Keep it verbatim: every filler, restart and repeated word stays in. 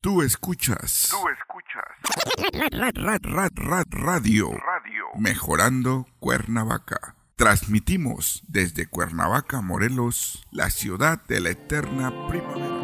Tú escuchas. Tú escuchas. Rad, rad, rad, rad, radio. Radio. Mejorando Cuernavaca. Transmitimos desde Cuernavaca, Morelos, la ciudad de la eterna primavera.